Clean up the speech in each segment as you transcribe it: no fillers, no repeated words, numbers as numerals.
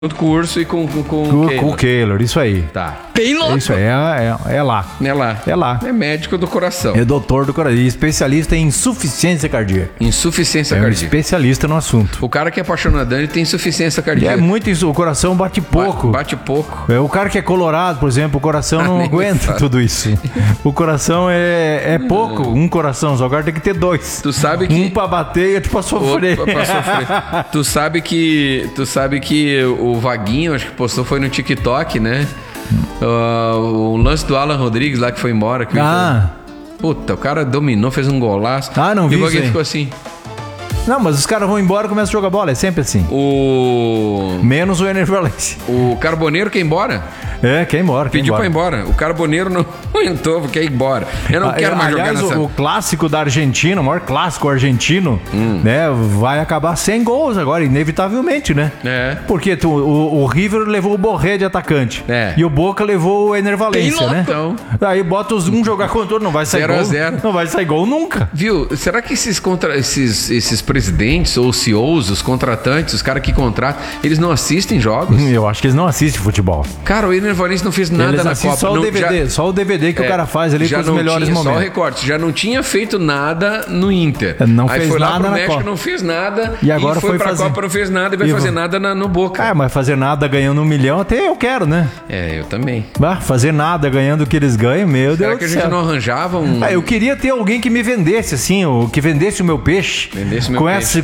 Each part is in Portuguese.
Junto com o Urso e com o Keylor, isso aí. Tá. Bem louco. Isso aí, é lá. É lá. É lá. É médico do coração. É doutor do coração. E especialista em insuficiência cardíaca. Insuficiência É um cardíaca. especialista no assunto. O cara que é apaixonadão, ele tem insuficiência E cardíaca. é muito isso, o coração bate pouco. Bate pouco. É, o cara que é colorado, por exemplo, o coração não Nem aguenta fala. tudo isso. O coração é pouco, um coração só. Agora tem que ter dois. Tu sabe que... Um pra bater e outro pra sofrer. Outro pra sofrer. Tu sabe que o Vaguinho, acho que postou, foi no TikTok, né? O lance do Alan Rodrigues lá que foi embora. Puta, o cara dominou, fez um golaço. Não vi E o isso Vaguinho aí. ficou assim. Não, mas os caras vão embora e começam a jogar bola. É sempre assim. O Menos o Ener Valencia. Carboneiro quer ir embora. Quer ir embora. Pediu pra ir embora. O Carboneiro não aguentou, quer ir embora. Eu não quero mais jogar Aliás, nessa... o clássico da Argentina, o maior clássico argentino, né, vai acabar sem gols agora, inevitavelmente, né? É. Porque o River levou o Borré de atacante. E o Boca levou o Ener Valencia, né? Então. Aí bota um jogar contra o outro, não vai sair 0 a gol. 0. Não vai sair gol nunca. Viu? Será que esses presidentes ou CEOs, os contratantes, os caras que contratam, eles não assistem jogos? Eu acho que eles não assistem futebol. Cara, o Ener Valencia não fez nada Eles na assistem Copa. só o Não, DVD, só o DVD que o cara faz ali com os melhores momentos. Só o momentos. recorte. Já não tinha feito nada no Inter. Não Aí fez foi lá nada pro na México, Copa. não fez nada. E agora foi foi pra fazer. Copa, não fez nada e vai fazer nada no Boca. Mas fazer nada ganhando 1 milhão, até eu quero, né? Eu também. Fazer nada ganhando o que eles ganham, meu Será Deus que a do gente céu. não arranjava um... Eu queria ter alguém que me vendesse, assim, que vendesse o meu peixe. Vendesse o meu peixe.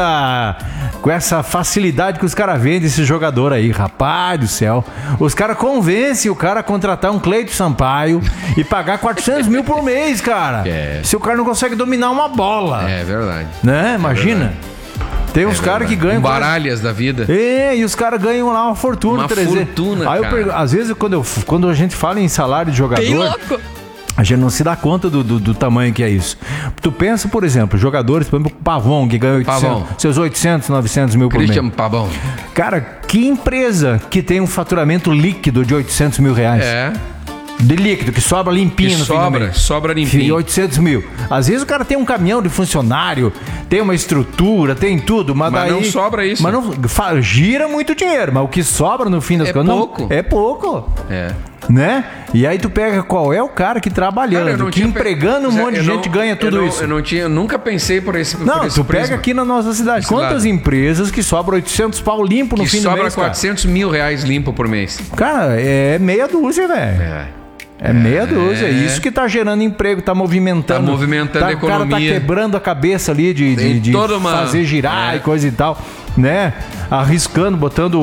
Com essa facilidade que os caras vendem esse jogador aí, rapaz do céu. Os caras convencem o cara a contratar um Cleito Sampaio e pagar 400 mil por mês, cara. Se o cara não consegue dominar uma bola. É verdade. Né? Imagina. Tem uns caras que ganham... Baralhas da vida. E os caras ganham lá uma fortuna. Uma fortuna, aí cara. às vezes, quando a gente fala em salário de jogador... Bem louco. A gente não se dá conta do tamanho que é isso. Tu pensa, por exemplo, jogadores, por exemplo, o Pavão, que ganha seus 800, 900 mil por mês. Christian Pavão. Cara, que empresa que tem um faturamento líquido de 800 mil reais? De líquido, que sobra limpinho no fim do mês. Sobra limpinho. 800 mil. Às vezes o cara tem um caminhão de funcionário, tem uma estrutura, tem tudo, mas daí... não sobra isso. Mas não gira muito dinheiro, mas o que sobra no fim das contas... pouco. É pouco. Né? E aí tu pega qual é o cara que trabalhando, que empregando um monte de gente ganha tudo isso. Eu nunca pensei por esse Tu pega aqui na nossa cidade. Quantas empresas que sobram 800 pau limpo no fim do mês, sobra 400 mil reais limpo por mês. Cara, é meia dúzia, velho. É meia dúzia. É isso que tá gerando emprego, tá movimentando. A economia. O cara tá quebrando a cabeça ali de fazer girar e coisa e tal. Né? Arriscando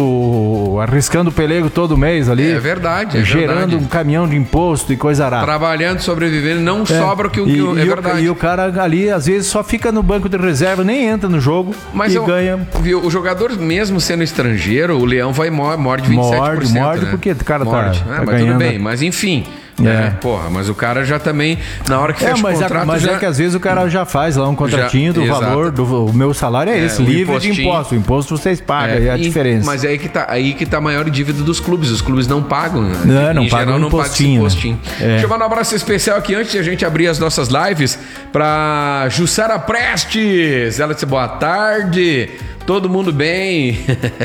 o pelego todo mês ali. É verdade, gerando um caminhão de imposto e coisa arada. Trabalhando, sobrevivendo, não sobra o que é verdade. E o cara ali, às vezes, só fica no banco de reserva, nem entra no jogo ganha. Viu, o jogador, mesmo sendo estrangeiro, o Leão morde 27%. Morde, né? porque o cara tá mas ganhando. tudo bem, mas enfim. Porra, mas o cara já também, na hora que fecha o contrato... Mas é que às vezes o cara já faz lá um contratinho do valor, o meu salário é esse, livre de imposto. O imposto vocês pagam, é a diferença. Mas aí que tá a maior dívida dos clubes. Os clubes não pagam, né? Não pagam não pagam esse impostinho. Deixa eu mandar um abraço especial aqui antes de a gente abrir as nossas lives pra Jussara Prestes. Ela disse boa tarde. Todo mundo bem?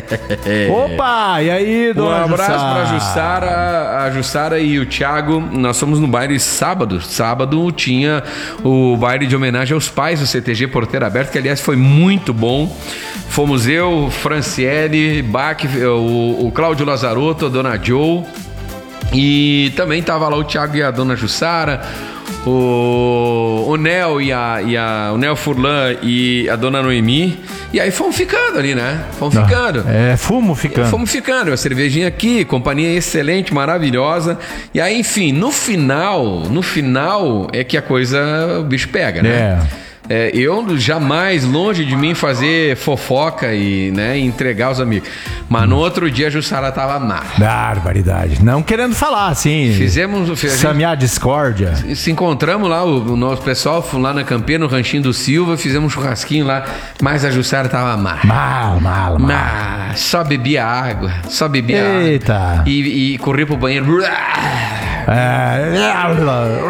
Opa! E aí, dona Um abraço pra Jussara, a Jussara e o Thiago. Nós fomos no baile sábado. Sábado tinha o baile de homenagem aos pais do CTG Porteira Aberta, que aliás foi muito bom. Fomos eu, Franciele, Bach, o Cláudio Lazarotto, a dona Joe. E também tava lá o Thiago e a dona Jussara. O Nel o Nel Furlan e a dona Noemi. E aí fomos ficando ali, né? Fomos ficando. A cervejinha aqui, companhia excelente, maravilhosa. E aí, enfim, no final é que a coisa, o bicho pega, né? Eu jamais, longe de mim, fazer fofoca e entregar os amigos. Mas no outro dia a Jussara tava má. Barbaridade. Não querendo falar, assim. Samear discórdia. Se encontramos lá, o nosso pessoal lá na Campeira, no Ranchinho do Silva, fizemos um churrasquinho lá, mas a Jussara tava má. Mal. Só bebia água. Eita. E corria pro banheiro.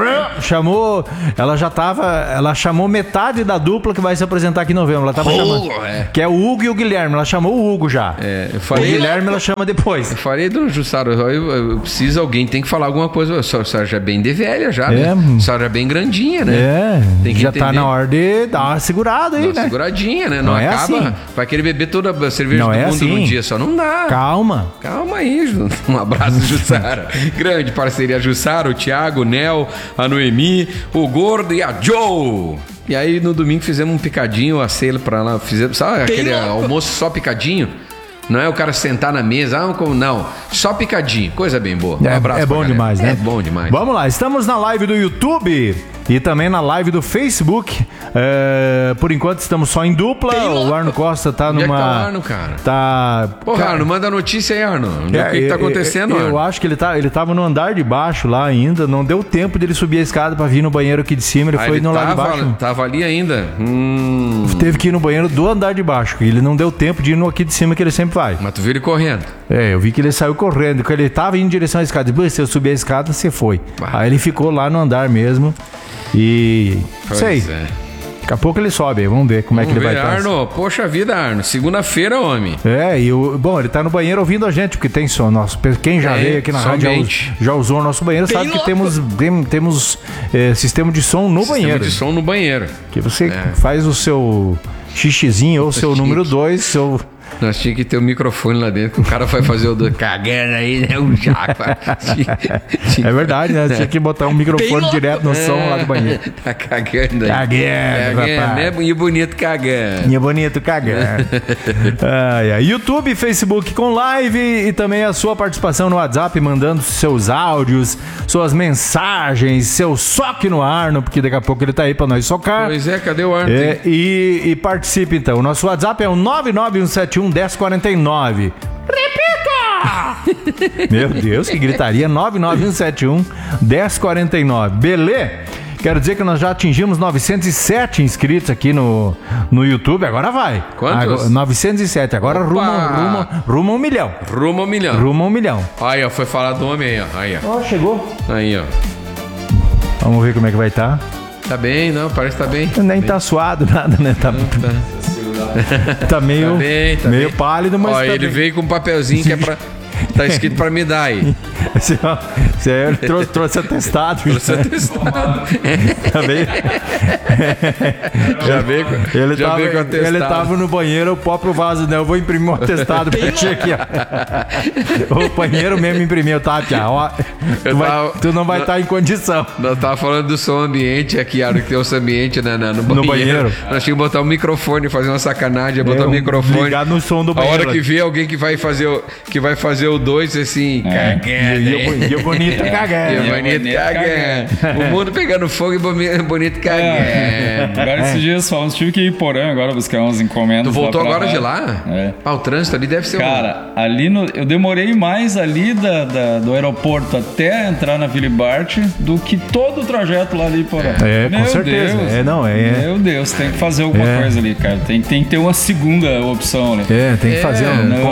ela chamou metade da dupla que vai se apresentar aqui em novembro. Ela tava chamando. Que é o Hugo e o Guilherme. Ela chamou o Hugo já. Eu falei, o Guilherme ela chama depois. Eu falei, dona Jussara, eu preciso, alguém tem que falar alguma coisa. A senhora já é bem de velha já, né? A senhora já é bem grandinha, né? Tem que já entender. Tá na hora de dar uma segurada aí, né? Seguradinha, né? Não acaba. Assim. Vai querer beber toda a cerveja do mundo assim. Num dia só. Não dá. Calma aí, um abraço, Jussara. Grande parceria, Jussara, o Thiago, o Nel, a Noemi, o Gordo e a Joe. E aí no domingo fizemos um picadinho, a ceia pra lá. Fizemos, sabe aquele almoço só picadinho? Não é o cara sentar na mesa, não, só picadinho, coisa bem boa. Um abraço. É bom demais, né? É bom demais. Vamos lá, estamos na live do YouTube e também na live do Facebook. Por enquanto estamos só em dupla. O Arno Costa tá numa. Onde é que tá o Arno, cara? Tá. Porra, Arno, manda notícia aí, Arno. O que tá acontecendo, Arno? Eu acho que ele tava no andar de baixo lá ainda. Não deu tempo dele subir a escada pra vir no banheiro aqui de cima. Ele foi no lado de baixo. Tava ali ainda. Teve que ir no banheiro do andar de baixo. Ele não deu tempo de ir no aqui de cima que ele sempre vai. Mas tu viu ele correndo? Eu vi que ele saiu correndo. Quando ele tava indo em direção à escada, se eu subir a escada, você foi. Aí ele ficou lá no andar mesmo. E. Sei. Daqui a pouco ele sobe, vamos ver como é que ele vai estar. Arno, poxa vida, Arno. Segunda-feira, homem. Bom, ele tá no banheiro ouvindo a gente, porque tem som nosso. Quem já veio aqui na rádio já usou o nosso banheiro, sabe que temos sistema de som no banheiro. Sistema de som no banheiro. Que você faz o seu xixizinho ou seu número 2, Nós tínhamos que ter um microfone lá dentro, que o cara vai fazer o cagando aí, né? O jaco. É verdade, né? Tinha que botar um microfone direto no som lá do banheiro. Tá cagando aí. Cagando, né? E bonito cagando. E bonito cagando. YouTube, Facebook com live e também a sua participação no WhatsApp, mandando seus áudios, suas mensagens, seu soque no Arno, porque daqui a pouco ele tá aí pra nós socar. Pois é, cadê o Arno? E participe então. O nosso WhatsApp é o 991711049. Repita! Meu Deus, que gritaria. 991711049. Beleza? Quero dizer que nós já atingimos 907 inscritos aqui no YouTube. Agora vai. Quantos? 907. Agora rumo a 1 milhão. Rumo a 1 milhão. Rumo a 1 milhão. Aí, ó. Foi falar do homem aí, ó. Aí, ó. Chegou. Aí, ó. Vamos ver como é que vai estar. Tá bem, não? Parece que tá bem. Nem tá suado nada, né? Tá meio pálido, mas ó, ele veio com um papelzinho que é pra... Tá escrito pra me dar aí. Ele trouxe atestado. Trouxe atestado. Já veio com atestado. Ele tava no banheiro, o próprio vaso, né? Eu vou imprimir um atestado pra ti aqui, ó. O banheiro mesmo imprimiu, tá, Pia? Tu não vai estar em condição. Nós tava falando do som ambiente aqui, que tem o som ambiente no banheiro. Nós tínhamos que botar um microfone, fazer uma sacanagem, botar um microfone. Ligar no som do banheiro. A hora que vê alguém que vai fazer o 2, assim, cagando. E o bonito cagando. E o bonito cagando. O mundo pegando fogo e o bonito cagando. Agora esses dias falamos, tive que ir em Porã agora buscar umas encomendas. Tu voltou agora de lá? O trânsito ali deve ser ali eu demorei mais ali do aeroporto até entrar na Vila Bart do que todo o trajeto lá ali em Porã. Com certeza. Meu Deus, tem que fazer alguma coisa ali, cara. Tem que ter uma segunda opção ali. Tem que fazer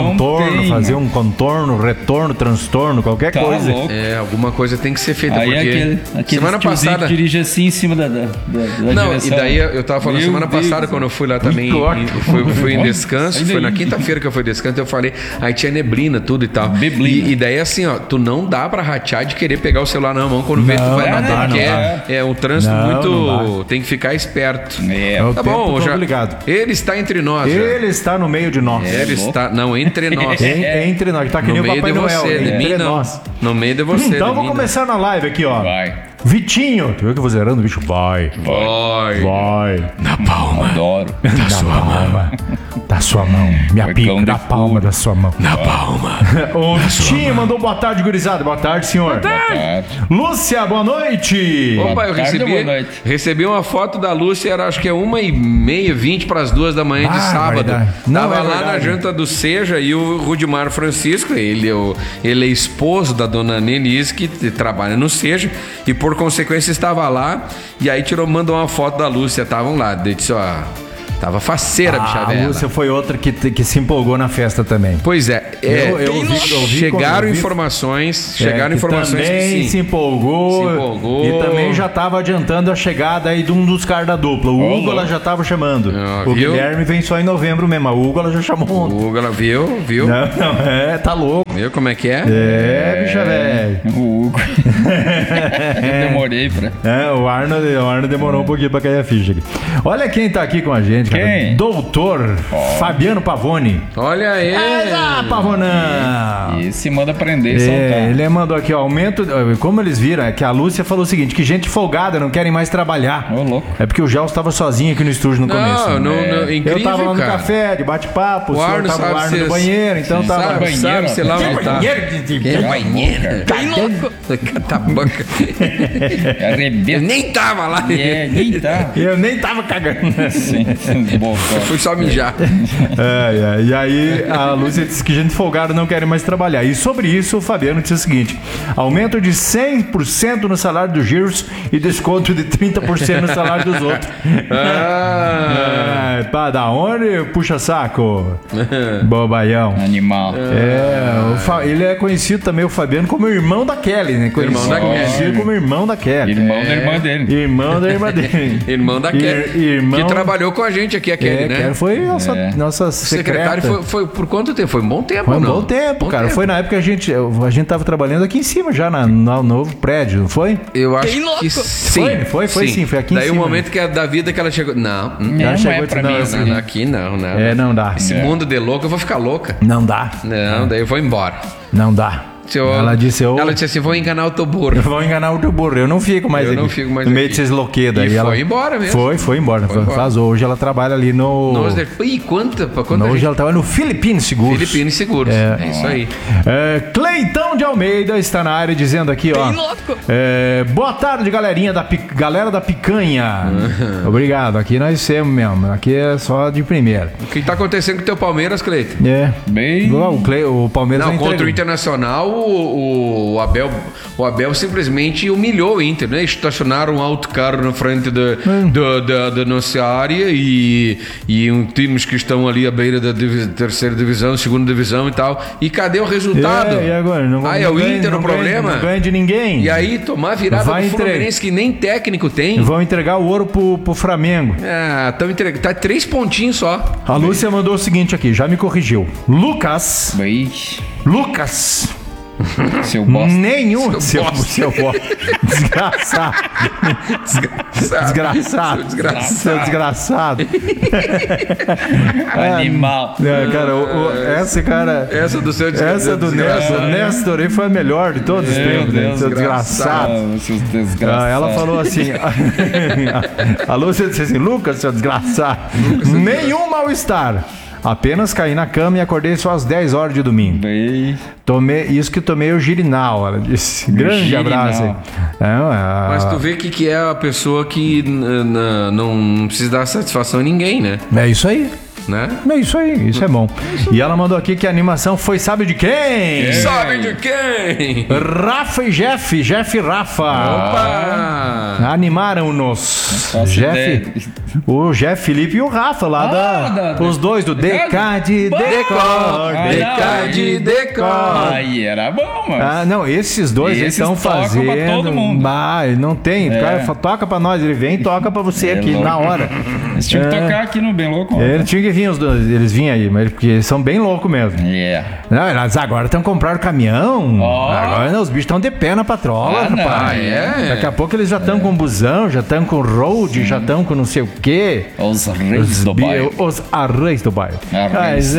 um contorno, retorno, transtorno, qualquer coisa. Louco. Alguma coisa tem que ser feita, aí porque semana passada que dirige assim em cima da não, direção. E daí eu tava falando semana passada, quando eu fui lá também, fui em descanso, foi na quinta-feira que eu fui em descanso, eu falei, aí tinha neblina, tudo e tal. E daí assim, ó, tu não dá pra ratear de querer pegar o celular na mão quando vê tu vai bater, porque é um trânsito muito, tem que ficar esperto. Tá bom, já ligado. Ele está entre nós. Ele está no meio de nós. Ele está, não, entre nós. Entre nós, tá que nem o Papai Noel. Entre nós. No meio de você. Então vou começar na live aqui, ó. Vai. Vitinho, tu viu que eu vou zerando o bicho? Vai. Na palma. Adoro. Da sua mão. Da sua mão. Minha pica. Na palma da sua mão. Na palma. O Vitinho mandou boa tarde, gurizada. Boa tarde, senhor. Boa tarde. Lúcia, boa noite. Opa, eu recebi uma foto da Lúcia, era acho que é 1h30, 20 para as 2 da manhã de sábado. Tava lá na janta do Seja e o Rudimar Francisco, ele é esposo da dona Nenise, que trabalha no Seja, e por consequência estava lá, e aí mandou uma foto da Lúcia, estavam lá, disse, ó, Tava faceira, bicha A velha. Lúcia foi outra que se empolgou na festa também. Pois é, Eu vi chegaram eu vi- informações, que informações também que sim. se empolgou. Se empolgou. E também já tava adiantando a chegada aí de um dos caras da dupla. O Hugo ela já tava chamando. Ah, O viu? Guilherme vem só em novembro mesmo. O Hugo ela já chamou ontem. O Hugo, ela viu? Não, tá louco. Viu como é que é? Bicha velho. O Hugo. Eu demorei pra... O Arno demorou um pouquinho pra cair a ficha aqui. Olha quem tá aqui com a gente, cara. Quem? Doutor Fabiano Pavone. Olha aí. Pavonão! E se manda prender e soltar. Ele mandou aqui, ó, aumento. Como eles viram, é que a Lúcia falou o seguinte: que gente folgada, não querem mais trabalhar. Ô, louco. É porque o Gels estava sozinho aqui no estúdio no começo. Incrível, Eu tava lá no cara. café, de bate-papo, o senhor Arno tava sabe no Arno se- do banheiro, então Sim, tava. sabe, sei lá onde tá. Banheiro. Tá boca. Eu Arrebenta. nem tava lá. Nem tá. Eu nem tava cagando. Sim, bom, Fui só mijar. E aí a Lúcia disse que gente folgada não querem mais trabalhar. E sobre isso o Fabiano disse o seguinte: aumento de 100% no salário dos giros e desconto de 30% no salário dos outros. Pá, da onde? Puxa saco. Bobaião. animal. Ele é conhecido também, o Fabiano, como irmão da Kelly, né? Irmão da Kelly. Conhecido como irmão da Kelly. Irmão da irmã dele. Irmão da irmã dele. Irmão da Kelly. Irmão... Que trabalhou com a gente aqui, a Kelly, né? Kelly foi nossa Secretário secretária. foi por quanto tempo? Foi um bom tempo, Foi um não? bom tempo, cara. Foi na época que a gente tava trabalhando aqui em cima já, no novo prédio, não foi? Eu acho que sim. Foi sim, foi aqui em Daí cima. o momento que é da vida que ela chegou. Não, Não chegou é e pra disse, mim, não, assim. não, aqui não. não dá. Esse mundo de louco, eu vou ficar louca. Não dá. Não, daí eu vou embora. Não dá. Ela disse assim, vou enganar o teu burro. Vão enganar o teu burro. Eu não fico mais aqui. não fico mais no meio aqui. desses loquedos. E foi embora mesmo. Foi embora. Foi embora. Vazou. Hoje ela trabalha ali no... Ih, quanta Hoje gente? ela trabalha no Filipinos Seguros. Filipinos Seguros. É isso aí. Cleitão de Almeida está na área dizendo aqui, ó. Boa tarde, galerinha galera da picanha. Obrigado. Aqui nós temos mesmo. Aqui é só de primeira. O que tá acontecendo com o teu Palmeiras, Cleiton? Bem... O Palmeiras Não, contra o entregou. Internacional, o Abel simplesmente humilhou o Inter, né? Estacionaram um autocarro na frente da nossa área e times que estão ali à beira da terceira divisão, segunda divisão e tal. E cadê o resultado? E agora? É o Inter o problema? Não ganha de ninguém. E aí, tomar virada do Fluminense que nem técnico tem. Vão entregar o ouro pro Flamengo. Tá 3 pontinhos só. A Lúcia mandou o seguinte aqui, já me corrigiu. Lucas. Seu bosta. Nenhum. Seu bosta. Seu bosta. Desgraçado. Desgraçado. Seu desgraçado. Animal. Cara, Essa do seu essa do desgraçado. Nestor aí foi a melhor de todos os tempos, né? Seu desgraçado. Seus desgraçados. Ela falou assim. A Lúcia disse assim: Lucas, seu desgraçado. Nenhum mal-estar. Apenas caí na cama e acordei só às 10 horas de domingo. Tomei o Girinal, ela disse. Grande Girinal. abraço aí. Mas tu vê que é a pessoa que não precisa dar satisfação a ninguém, né? É isso aí. Né? É isso aí, isso é bom. E ela mandou aqui que a animação foi, sabe de quem? Sabe de quem? Rafa e Jeff e Rafa. Opa! Animaram-nos. ideia. O Jeff Felipe e o Rafa lá os dois do DK de Decor. DK de Decor. Aí era bom, mano. Não, esses dois Esses estão tocam pra fazendo. todo mundo. Não tem. O cara toca pra nós, ele vem e toca pra você aqui louco. na hora. Eles tinham que tocar aqui no Bem Louco. Ele tinha que vir os dois, eles vinham aí, mas porque eles são bem loucos mesmo. Não, eles agora estão comprando caminhão. Agora os bichos estão de pé na patrola, rapaz. Daqui a pouco eles já estão com busão, já estão com road, já estão com não sei o quê. Os reis do bairro. Os arreis do bairro. Arreis.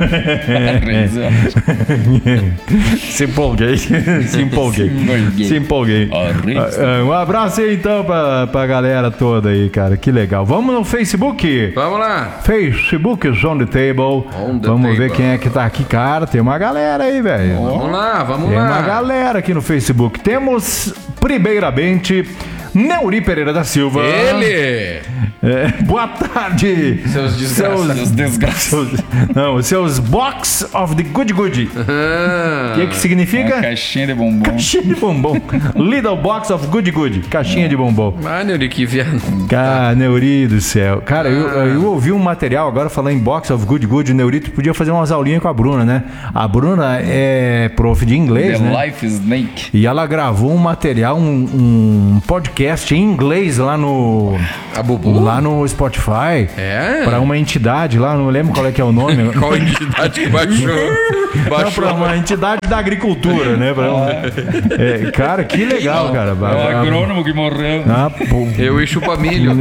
Se empolguei. Se empolguei. Um abraço aí então pra galera toda aí, cara. Que legal. Vamos no Facebook? Vamos lá. Facebook on the table. Vamos ver quem é que tá aqui, cara. Tem uma galera aí, velho. Vamos lá. Tem uma galera aqui no Facebook. Temos, primeiramente, Neuri Pereira da Silva. Ele! Boa tarde. Seus desgraçados. Seus Box of the Good Good. O que significa? Uma caixinha de bombom. Caixinha de bombom. Little Box of Good Good. Caixinha de bombom. Ah, Neuri, que viado. Cara, Neuri do céu. Cara, eu ouvi um material agora falando em Box of Good Good. O Neurito podia fazer umas aulinhas com a Bruna, né? A Bruna é prof de inglês, The né? Life Snake. E ela gravou um material, um podcast em inglês lá no... A Bubu? Lá no Spotify. É? Pra uma entidade lá, não lembro qual é que é o nome. Qual entidade que baixou? Não, pra uma entidade da agricultura, né? Cara, que legal, cara. É o agrônomo que morreu. Eu e chupa-milho.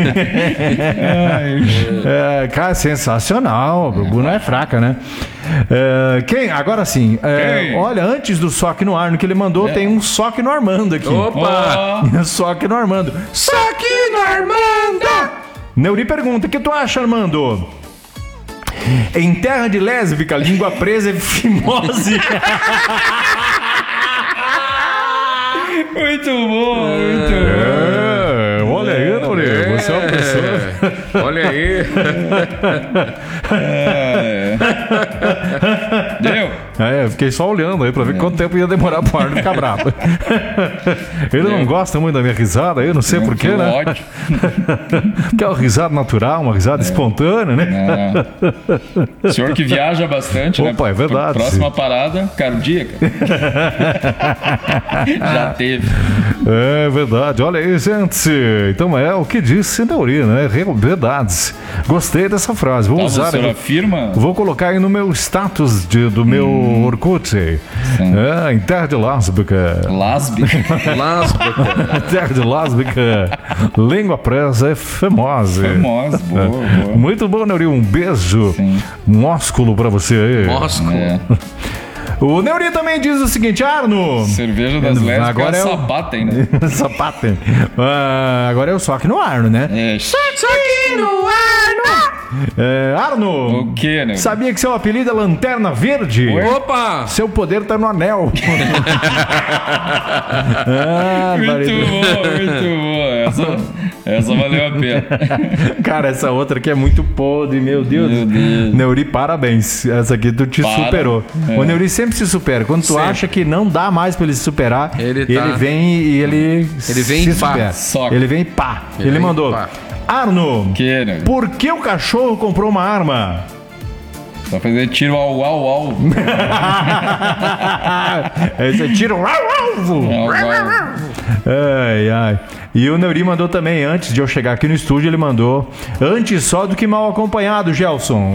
Cara, sensacional. O Bruno é fraca, né? Agora sim, olha, antes do Soque no Arno que ele mandou, tem um Soque no Armando aqui. Opa! Soque no Armando. Soque no Armando! Neuri pergunta: o que tu acha, Armando? Em terra de lésbica, língua presa é fimose. Muito bom, muito bom. Olha aí, Neuri, você é uma pessoa. Olha aí. Deu? Eu fiquei só olhando aí pra ver quanto tempo ia demorar pro Arno ficar bravo. Ele não gosta muito da minha risada, eu não sei porquê, né? Ótimo. Que é uma risada natural, uma risada espontânea, né? O senhor que viaja bastante, Opa, né? é verdade. Próxima parada, cardíaca. Já teve. É verdade. Olha aí, gente. Então é o que disse Neuri, né? Verdades. Gostei dessa frase. Vou usar. O senhor afirma? Vou colocar aí no meu status do meu Orkut. Em terra de lásbica. Lásbica? Terra de lásbica. Língua presa é famosa. Famosa, boa. Muito bom, Neuri. Um beijo. Sim. Músculo pra você aí. Músculo. O Neuri também diz o seguinte: Arno. Cerveja das lésbicas agora é o sabatem, né? Sabatem. Agora é o Soque no Arno, né? Soque no Arno! Arno. O quê, né? Sabia que seu apelido é Lanterna Verde? Opa! Seu poder tá no anel. Muito bom. Essa valeu a pena. Cara, essa outra aqui é muito podre, meu Deus. Neuri, parabéns. Essa aqui tu te superou. O Neuri sempre se supera. Quando tu acha que não dá mais pra ele se superar, ele vem e ele vem se e pá. supera. Ele vem e pá. Ele mandou: Arno, por que o cachorro comprou uma arma? Pra fazer tiro au. Esse é tiro alvo. Ai. E o Neuri mandou também, antes de eu chegar aqui no estúdio, ele mandou: antes só do que mal acompanhado, Gelson.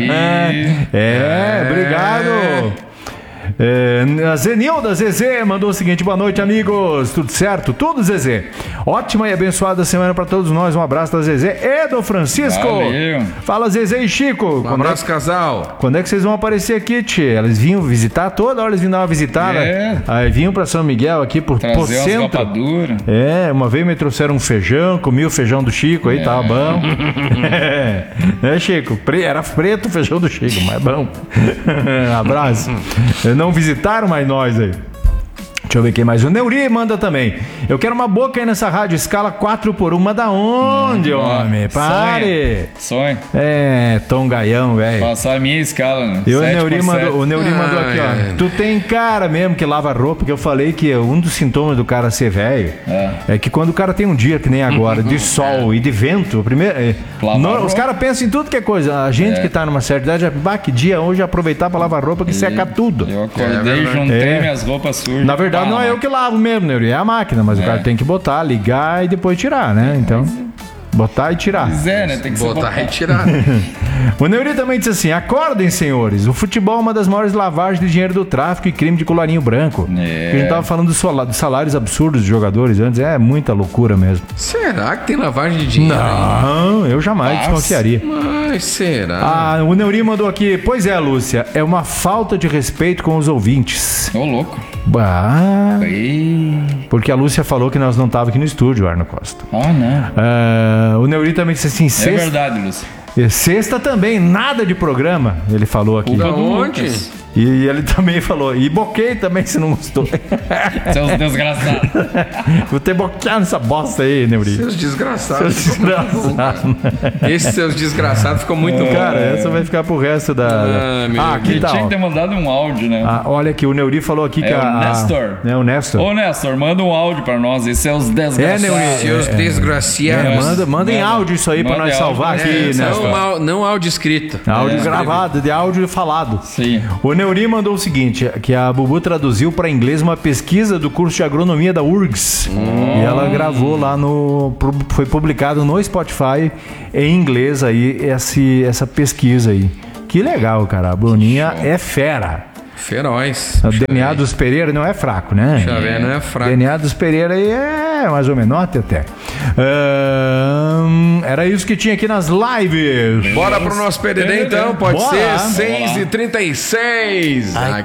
Obrigado. A Zenilda Zezé mandou o seguinte: boa noite, amigos. Tudo certo? Tudo, Zezé. Ótima e abençoada semana pra todos nós. Um abraço da Zezé e do Francisco. Valeu. Fala, Zezé e Chico. Um abraço, casal. Quando é que vocês vão aparecer aqui, tchê? Eles vinham visitar, toda hora eles vinham dar uma visitada. Aí vinham pra São Miguel aqui por centro. Uma vez me trouxeram um feijão, comi o feijão do Chico aí, tava bom. Chico? Era preto o feijão do Chico, mas bom. Abraço. Não visitaram mais nós aí. Deixa eu ver quem mais. O Neuri manda também: eu quero uma boca aí nessa rádio escala 4x1. Da onde, homem? Pare! Sonho. Tom Gaião, velho. Passar a minha escala, né? E o Neuri mandou aqui, ó: tu tem cara mesmo que lava roupa, que eu falei que um dos sintomas do cara ser velho é que quando o cara tem um dia que nem agora, de sol e de vento, os caras pensam em tudo que é coisa. A gente que tá numa certa idade, que dia hoje aproveitar pra lavar roupa que seca tudo. Eu acordei e juntei minhas roupas sujas. Na verdade, não é eu que lavo mesmo, Neuri, é a máquina, mas o cara tem que botar, ligar e depois tirar, né? Então, botar e tirar. Né? Tem que botar e tirar. O Neuri também disse assim: acordem, senhores, o futebol é uma das maiores lavagens de dinheiro do tráfico e crime de colarinho branco. A gente tava falando dos salários absurdos dos jogadores antes, é muita loucura mesmo. Será que tem lavagem de dinheiro? Não, eu jamais desconfiaria. Mas será? O Neuri mandou aqui: pois é, Lúcia, é uma falta de respeito com os ouvintes. Ô, louco. Porque a Lúcia falou que nós não tava aqui no estúdio, Arno Costa. Não. O Neuri também disse assim: É verdade, Lúcia. E sexta também, nada de programa, ele falou aqui. Da do onde? Lucas. E ele também falou, e boquei também se não gostou. Seus desgraçados. Vou ter boqueado nessa bosta aí, Neuri. Seus desgraçados. Desgraçado. Esses seus desgraçados ficou muito bom. Cara, essa vai ficar pro resto da... Ah, meu aqui Ele tá, tinha ó. que ter mandado um áudio, né? Olha aqui, o Neuri falou aqui que É o Nestor. É o Nestor. Ô, Nestor, manda um áudio pra nós. Esses seus desgraçados. Neuri. Seus desgraciados. Manda em áudio isso aí pra Manda nós em salvar áudio. aqui, Nestor. Não áudio escrito. Áudio gravado, de áudio falado. Sim. O Neuri mandou o seguinte, que a Bubu traduziu para inglês uma pesquisa do curso de agronomia da URGS. E ela gravou lá foi publicado no Spotify em inglês aí essa pesquisa aí. Que legal, cara. A Bruninha é fera. Feroz. O DNA dos Pereira não é fraco, né? Xavier não é fraco. DNA dos Pereira aí é mais ou menos até. Era isso que tinha aqui nas lives. Bora pro nosso PDD então, pode Bora. ser 6h36. Ai,